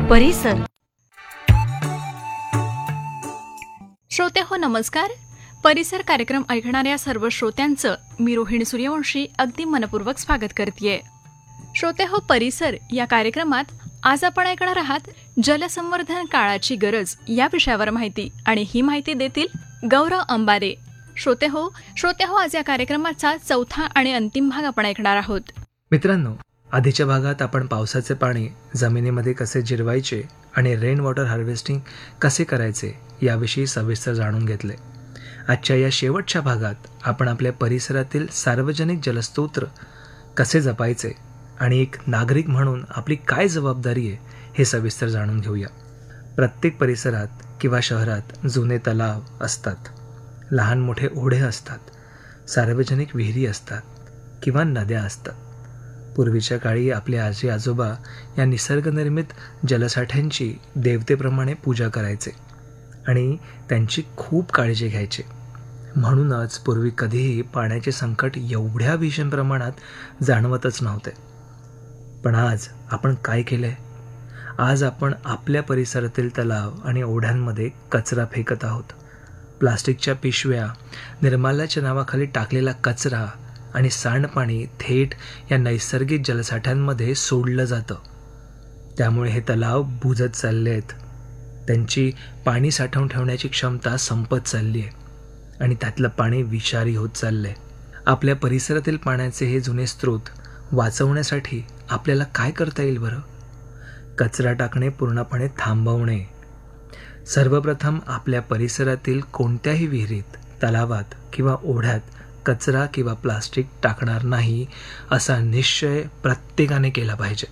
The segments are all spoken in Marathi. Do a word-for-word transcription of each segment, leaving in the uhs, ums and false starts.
परिसर. श्रोते हो नमस्कार. परिसर कार्यक्रम ऐकणाऱ्या सर्व श्रोत्यांचं मी रोहिणी सूर्यवंशी अगदी मनपूर्वक स्वागत करतेय. श्रोते हो परिसर या कार्यक्रमात आज आपण ऐकणार आहात जलसंवर्धन काळाची गरज या विषयावर माहिती, आणि ही माहिती देतील गौरव अंबारे. श्रोते हो श्रोते हो आज या कार्यक्रमाचा चौथा आणि अंतिम भाग आपण ऐकणार आहोत. मित्रांनो, आधीच्या भागात आपण पावसाचे पाणी जमिनीमध्ये कसे जिरवायचे आणि रेन वॉटर हार्वेस्टिंग कसे करायचे याविषयी सविस्तर जाणून घेतले. आजच्या या शेवटच्या भागात आपण आपल्या परिसरातील सार्वजनिक जलस्रोत कसे जपायचे आणि एक नागरिक म्हणून आपली काय जबाबदारी आहे हे सविस्तर जाणून घेऊया. प्रत्येक परिसरात किंवा शहरात जुने तलाव असतात, लहान मोठे ओढे असतात, सार्वजनिक विहिरी असतात किंवा नद्या असतात. पूर्वीच्या काळी आपले आजी आजोबा या निसर्गनिर्मित जलसाठ्यांची देवतेप्रमाणे पूजा करायचे आणि त्यांची खूप काळजी घ्यायचे. म्हणूनच पूर्वी कधीही पाण्याचे संकट एवढ्या भीषण प्रमाणात जाणवतच नव्हते. पण आज आपण काय केलंय? आज आपण आपल्या परिसरातील तलाव आणि ओढ्यांमध्ये कचरा फेकत आहोत. प्लास्टिकच्या पिशव्या, निर्माल्याच्या नावाखाली टाकलेला कचरा आणि सांडपाणी थेट या नैसर्गिक जलसाठ्यांमध्ये सोडलं जातं. त्यामुळे हे तलाव बुजत चालले आहेत. त्यांची पाणी साठवून ठेवण्याची क्षमता संपत चालली आहे आणि त्यातलं पाणी विषारी होत चाललं आहे. आपल्या परिसरातील पाण्याचे हे जुने स्रोत वाचवण्यासाठी आपल्याला काय करता येईल बरं? कचरा टाकणे पूर्णपणे थांबवणे. सर्वप्रथम आपल्या परिसरातील कोणत्याही विहिरीत, तलावात किंवा ओढ्यात कचरा किंवा प्लास्टिक टाकणार नाही असा निश्चय प्रत्येकाने केला पाहिजे.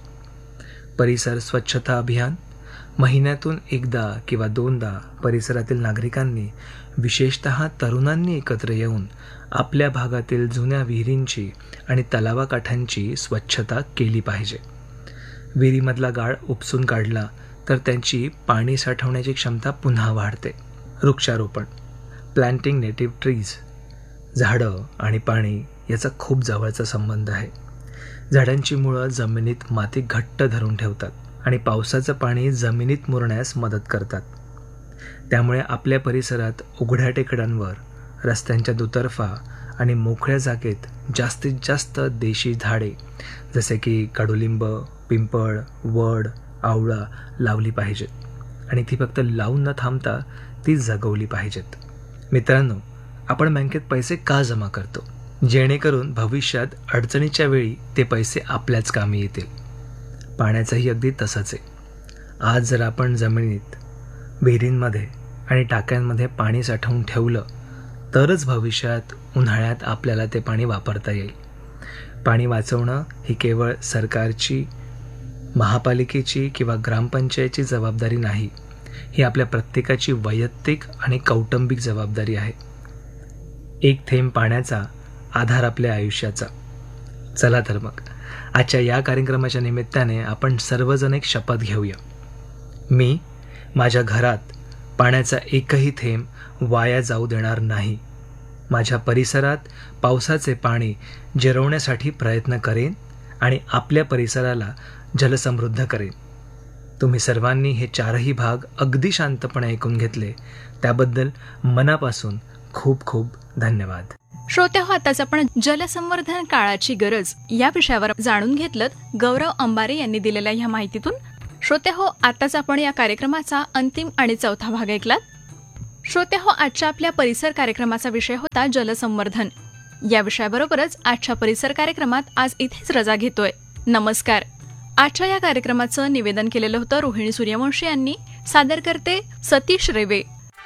परिसर स्वच्छता अभियान महिन्यातून एकदा किंवा दोनदा परिसरातील नागरिकांनी, विशेषतः तरुणांनी एकत्र येऊन आपल्या भागातील जुन्या विहिरींची आणि तलावाकाठांची स्वच्छता केली पाहिजे. विहिरीमधला गाळ उपसून काढला तर त्यांची पाणी साठवण्याची क्षमता पुन्हा वाढते. वृक्षारोपण, प्लांटिंग नेटिव्ह ट्रीज. झाडं आणि पाणी याचा खूप जवळचा संबंध आहे. झाडांची मुळं जमिनीत माती घट्ट धरून ठेवतात आणि पावसाचं पाणी जमिनीत मुरण्यास मदत करतात. त्यामुळे आपल्या परिसरात उघड्या टेकड्यांवर, रस्त्यांच्या दुतर्फा आणि मोकळ्या जागेत जास्तीत जास्त देशी झाडे जसे की कडुलिंब, पिंपळ, वड, आवळा लावली पाहिजेत आणि ती फक्त लावून न थांबता ती जगवली पाहिजेत. मित्रांनो, आपण बँकेत पैसे का जमा करतो? जेणेकरून भविष्यात अडचणीच्या वेळी ते पैसे आपल्याच कामी येतील. पाण्याचंही अगदी तसंच आहे. आज जर आपण जमिनीत, विहिरींमध्ये आणि टाक्यांमध्ये पाणी साठवून ठेवलं तरच भविष्यात उन्हाळ्यात आपल्याला ते पाणी वापरता येईल. पाणी वाचवणं ही केवळ सरकारची, महापालिकेची किंवा ग्रामपंचायतीची जबाबदारी नाही. ही आपल्या प्रत्येकाची वैयक्तिक आणि कौटुंबिक जबाबदारी आहे. एक थेंब पाण्याचा आधार आपल्या आयुष्याचा. चला तर मग आजच्या या कार्यक्रमाच्या निमित्ताने आपण सर्वजण एक शपथ घेऊया. मी माझ्या घरात पाण्याचा एकही थेंब वाया जाऊ देणार नाही. माझ्या परिसरात पावसाचे पाणी जिरवण्यासाठी प्रयत्न करेन आणि आपल्या परिसराला जलसमृद्ध करेन. तुम्ही सर्वांनी हे चारही भाग अगदी शांतपणे ऐकून घेतले त्याबद्दल मनापासून खूप खूप धन्यवाद. श्रोते हो, आताच आपण जलसंवर्धन काळाची गरज या विषयावर जाणून घेतलं गौरव अंबारे यांनी दिलेल्या ह्या माहितीतून. श्रोते हो, आताच आपण या कार्यक्रमाचा अंतिम आणि चौथा भाग ऐकलात. श्रोते हो, आजच्या आपल्या परिसर कार्यक्रमाचा विषय होता जलसंवर्धन. या विषयाबरोबरच आजच्या परिसर कार्यक्रमात आज इथेच रजा घेतोय. नमस्कार. आजच्या या कार्यक्रमाचं निवेदन केलेलं होतं रोहिणी सूर्यवंशी यांनी. सादर करते सतीश रेवे.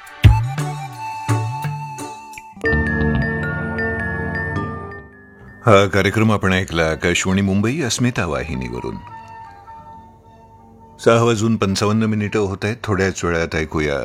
हा कार्यक्रम आपण ऐकला आकाशवाणी मुंबई अस्मिता वाहिनीवरून. सहा वाजून पंचावन्न मिनिटं होत आहेत. थोड्याच वेळात ऐकूया